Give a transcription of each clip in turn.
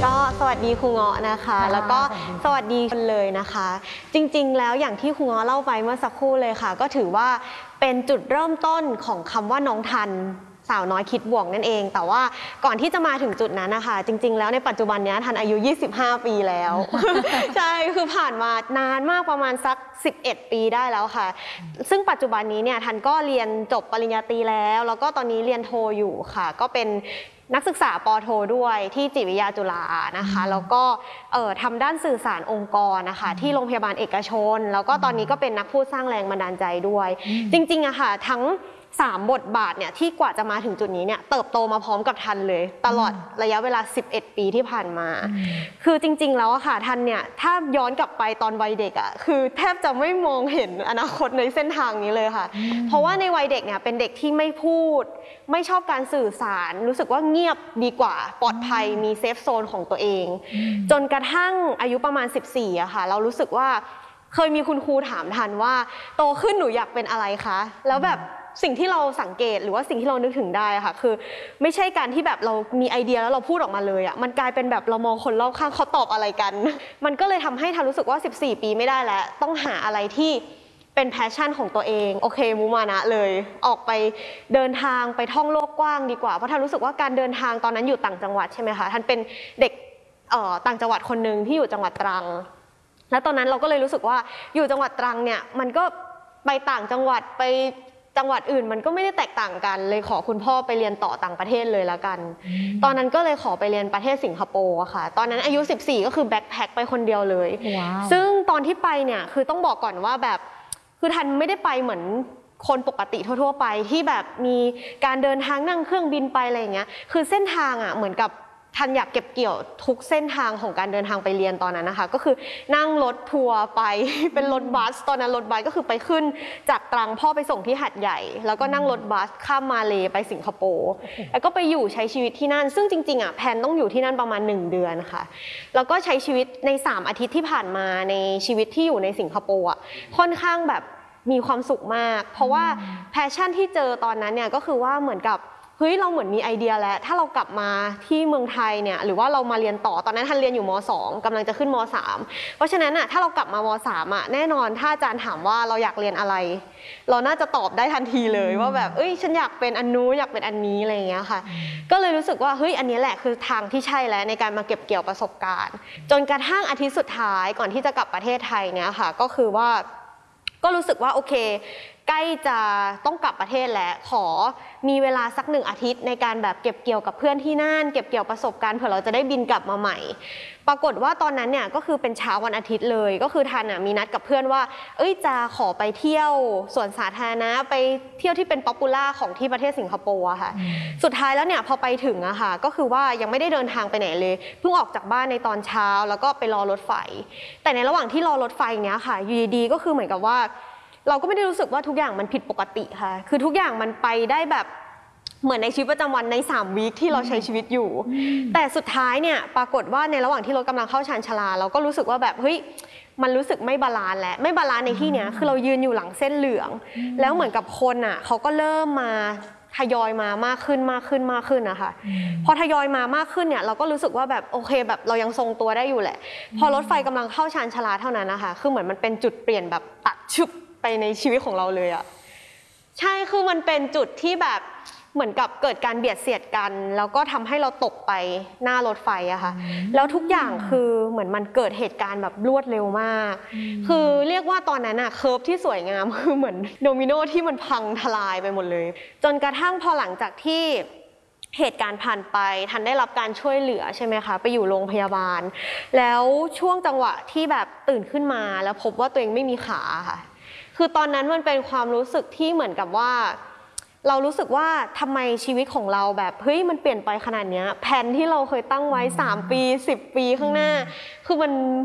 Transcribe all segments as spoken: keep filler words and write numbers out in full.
ก็สวัสดีครูเงาะนะคะแล้วก็สวัสดีคนเลยนะคะจริงๆแล้วอย่างที่ครูเงาะเล่าไปเมื่อสักครู่เลยค่ะก็ถือว่าเป็นจุดเริ่มต้นของคำว่าน้องทันสาวน้อยคิดบวกนั่นเองแต่ว่าก่อนที่จะมาถึงจุดนั้นนะคะจริงๆแล้วในปัจจุบันนี้ทันอายุยี่สิบห้าปีแล้ว ใช่คือผ่านมานานมากประมาณสักสิบเอ็ดปีได้แล้วค่ะซึ่งปัจจุบันนี้เนี่ยทันก็เรียนจบปริญญาตรีแล้วแล้วก็ตอนนี้เรียนโทอยู่ค่ะก็เป็นนักศึกษาป.โทด้วยที่จิตวิทยาจุฬานะคะแล้วก็เอ่อทำด้านสื่อสารองค์กรนะคะที่โรงพยาบาลเอกชนแล้วก็ตอนนี้ก็เป็นนักพูดสร้างแรงบันดาลใจด้วยจริงๆอะค่ะทั้งสามบทบาทเนี่ยที่กว่าจะมาถึงจุดนี้เนี่ยเติบโตมาพร้อมกับทันเลยตลอดระยะเวลาสิบเอ็ดปีที่ผ่านมาคือจริงๆแล้วอะค่ะทันเนี่ยถ้าย้อนกลับไปตอนวัยเด็กอะคือแทบจะไม่มองเห็นอนาคตในเส้นทางนี้เลยค่ะเพราะว่าในวัยเด็กเนี่ยเป็นเด็กที่ไม่พูดไม่ชอบการสื่อสารรู้สึกว่าเงียบดีกว่าปลอดภัยมีเซฟโซนของตัวเองจนกระทั่งอายุประมาณสิบสี่อะค่ะเรารู้สึกว่าเคยมีคุณครูถามทันว่าโตขึ้นหนูอยากเป็นอะไรคะแล้วแบบสิ่งที่เราสังเกตหรือว่าสิ่งที่เรานึกถึงได้ค่ะคือไม่ใช่การที่แบบเรามีไอเดียแล้วเราพูดออกมาเลยอ่ะมันกลายเป็นแบบเรามองคนรอบข้างเขาตอบอะไรกันมันก็เลยทำให้ทันรู้สึกว่าสิบสี่ปีไม่ได้แล้วต้องหาอะไรที่เป็นแพชชั่นของตัวเองโอเคมุมานะเลยออกไปเดินทางไปท่องโลกกว้างดีกว่าเพราะทันรู้สึกว่าการเดินทางตอนนั้นอยู่ต่างจังหวัดใช่ไหมคะทันเป็นเด็กเอ่อต่างจังหวัดคนหนึ่งที่อยู่จังหวัดตรังแล้วตอนนั้นเราก็เลยรู้สึกว่าอยู่จังหวัดตรังเนี่ยมันก็ไปต่างจังหวัดไปจังหวัดอื่นมันก็ไม่ได้แตกต่างกันเลยขอคุณพ่อไปเรียนต่อต่างประเทศเลยแล้วกันตอนนั้นก็เลยขอไปเรียนประเทศสิงคโปร์ค่ะตอนนั้นอายุสิบสี่ก็คือแบ็คแพ็คไปคนเดียวเลย wow. ซึ่งตอนที่ไปเนี่ยคือต้องบอกก่อนว่าแบบคือทันไม่ได้ไปเหมือนคนปกติทั่วๆไปที่แบบมีการเดินทางนั่งเครื่องบินไปอะไรอย่างเงี้ยคือเส้นทางอ่ะเหมือนกับทันอยากเก็บเกี่ยวทุกเส้นทางของการเดินทางไปเรียนตอนนั้นนะคะก็คือนั่งรถทัวร์ไปเป็นรถบัสตอนนั้นรถบัสก็คือไปขึ้นจากตรังพ่อไปส่งที่หาดใหญ่แล้วก็นั่งรถบัสข้ามมาเลไปสิงคโปร์แล้วก็ไปอยู่ใช้ชีวิตที่นั่นซึ่งจริงๆอ่ะแพนต้องอยู่ที่นั่นประมาณหนึ่งเดือนค่ะแล้วก็ใช้ชีวิตในสามอาทิตย์ที่ผ่านมาในชีวิตที่อยู่ในสิงคโปร์อ่ะค่อนข้างแบบมีความสุขมากเพราะว่าแพชชั่นที่เจอตอนนั้นเนี่ยก็คือว่าเหมือนกับเฮ้ยเราเหมือนมีไอเดียแล้วถ้าเรากลับมาที่เมืองไทยเนี่ยหรือว่าเรามาเรียนต่อตอนนั้นทันเรียนอยู่ม.สอง กำลังจะขึ้นม.สาม เพราะฉะนั้นอ่ะถ้าเรากลับมาม.สาม อ่ะแน่นอนถ้าอาจารย์ถามว่าเราอยากเรียนอะไรเราน่าจะตอบได้ทันทีเลยว่าแบบเอ้ยฉันอยากเป็นอันนู้นอยากเป็นอันนี้อะไรอย่างเงี้ยค่ะก็เลยรู้สึกว่าเฮ้ยอันนี้แหละคือทางที่ใช่แล้วในการมาเก็บเกี่ยวประสบการณ์จนกระทั่งอาทิตย์สุดท้ายก่อนที่จะกลับประเทศไทยเนี่ยค่ะก็คือว่าก็รู้สึกว่าโอเคใกล้จะต้องกลับประเทศแล้วขอมีเวลาสักหนึ่งอาทิตย์ในการแบบเก็บเกี่ยวกับเพื่อนที่นั่นเก็บเกี่ยวประสบการณ์เผื่อเราจะได้บินกลับมาใหม่ปรากฏว่าตอนนั้นเนี่ยก็คือเป็นเช้าวันอาทิตย์เลยก็คือทันมีนัดกับเพื่อนว่าเอ้ยจะขอไปเที่ยวสวนสาธารณะไปเที่ยวที่เป็นป๊อปปูล่าของที่ประเทศสิงคโปร์อะค่ะสุดท้ายแล้วเนี่ยพอไปถึงอะค่ะก็คือว่ายังไม่ได้เดินทางไปไหนเลยเพิ่งออกจากบ้านในตอนเช้าแล้วก็ไปรอรถไฟแต่ในระหว่างที่รอรถไฟเนี้ยค่ะอยู่ดีๆก็คือเหมือนกับว่าเราก็ไม่ได้รู้สึกว่าทุกอย่างมันผิดปกติค่ะคือทุกอย่างมันไปได้แบบเหมือนในชีวิตประจำวันในสามวีคที่เราใช้ชีวิตอยู่แต่สุดท้ายเนี่ยปรากฏว่าในระหว่างที่รถกำลังเข้าชานชาลาเราก็รู้สึกว่าแบบเฮ้ยมันรู้สึกไม่บาลานซ์แล้วไม่บาลานซ์ในที่เนี้ยคือเรายืนอยู่หลังเส้นเหลืองแล้วเหมือนกับคนอ่ะเขาก็เริ่มมาทยอยมามากขึ้นมากขึ้นมากขึ้นนะคะพอทยอยมามากขึ้นเนี่ยเราก็รู้สึกว่าแบบโอเคแบบเรายังทรงตัวได้อยู่แหละพอรถไฟกำลังเข้าชานชาลาเท่านั้นนะคะคือเหมือนมันเป็นจุดเปลี่ยนแบบตัดชุบไปในชีวิตของเราเลยอะใช่คือมันเป็นจุดที่แบบเหมือนกับเกิดการเบียดเสียดกันแล้วก็ทำให้เราตกไปหน้ารถไฟอะค่ะแล้วทุกอย่างคือเหมือนมันเกิดเหตุการณ์แบบรวดเร็วมากคือเรียกว่าตอนนั้นอะเคิร์ฟที่สวยงามคือเหมือนโดมิโนที่มันพังทลายไปหมดเลยจนกระทั่งพอหลังจากที่เหตุการณ์ผ่านไปทันได้รับการช่วยเหลือใช่ไหมคะไปอยู่โรงพยาบาลแล้วช่วงจังหวะที่แบบตื่นขึ้นมาแล้วพบว่าตัวเองไม่มีขาค่ะคือตอนนั้นมันเป็นความรู้สึกที่เหมือนกับว่าเรารู้สึกว่าทำไมชีวิตของเราแบบเฮ้ยมันเปลี่ยนไปขนาดนี้แผนที่เราเคยตั้งไว้สามปีสิบปีข้างหน้าคือมัน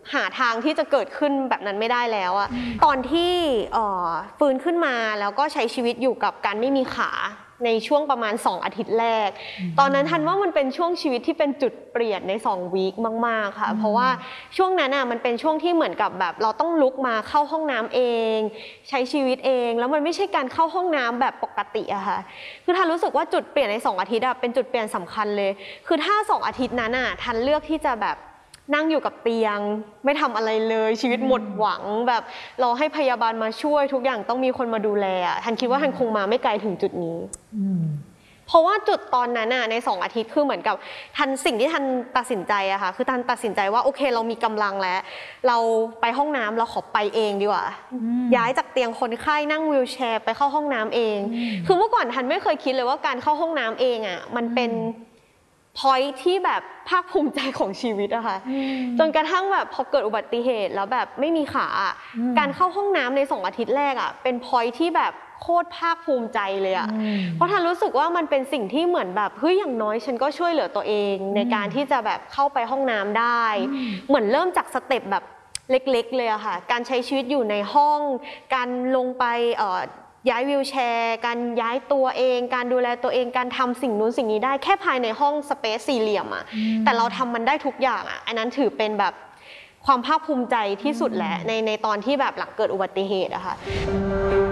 หาทางที่จะเกิดขึ้นแบบนั้นไม่ได้แล้วอะตอนที่ฟื้นขึ้นมาแล้วก็ใช้ชีวิตอยู่กับการไม่มีขาในช่วงประมาณสองอาทิตย์แรกตอนนั้นทันว่ามันเป็นช่วงชีวิตที่เป็นจุดเปลี่ยนในสองวีคมากๆค่ะเพราะว่าช่วงนั้นอ่ะมันเป็นช่วงที่เหมือนกับแบบเราต้องลุกมาเข้าห้องน้ำเองใช้ชีวิตเองแล้วมันไม่ใช่การเข้าห้องน้ำแบบปกติอะค่ะคือทันรู้สึกว่าจุดเปลี่ยนในสองอาทิตย์อะเป็นจุดเปลี่ยนสำคัญเลยคือถ้าสองอาทิตย์นั้นอ่ะทันเลือกที่จะแบบนั่งอยู่กับเตียงไม่ทำอะไรเลยชีวิตหมดหวังแบบรอให้พยาบาลมาช่วยทุกอย่างต้องมีคนมาดูแลทันคิดว่าทันคงมาไม่ไกลถึงจุดนี้เพราะว่าจุดตอนนั้นน่ะในสองอาทิตย์คือเหมือนกับทันสิ่งที่ทันตัดสินใจอะค่ะคือทันตัดสินใจว่าโอเคเรามีกำลังแล้วเราไปห้องน้ำเราขอไปเองดีกว่าย้ายจากเตียงคนไข้นั่งวีลแชร์ไปเข้าห้องน้ำเองคือเมื่อก่อนทันไม่เคยคิดเลยว่าการเข้าห้องน้ำเองอะมันเป็นพอยท์ที่แบบภาคภูมิใจของชีวิตอะค่ะจนกระทั่งแบบพอเกิดอุบัติเหตุแล้วแบบไม่มีขาการเข้าห้องน้ำในสองอาทิตย์แรกอะเป็นพอยท์ที่แบบโคตรภาคภูมิใจเลยอะเพราะทันรู้สึกว่ามันเป็นสิ่งที่เหมือนแบบเฮ้ยอย่างน้อยฉันก็ช่วยเหลือตัวเองในการที่จะแบบเข้าไปห้องน้ำได้เหมือนเริ่มจากสเต็ปแบบเล็กๆเลยอะค่ะการใช้ชีวิตอยู่ในห้องการลงไปเอ่อย้ายวีลแชร์การย้ายตัวเองการดูแลตัวเองการทำสิ่งนู้นสิ่งนี้ได้แค่ภายในห้องสเปซสี่เหลี่ยมอะแต่เราทำมันได้ทุกอย่างอะอันนั้นถือเป็นแบบความภาคภูมิใจที่สุดแหละในในตอนที่แบบหลังเกิดอุบัติเหตุอะค่ะ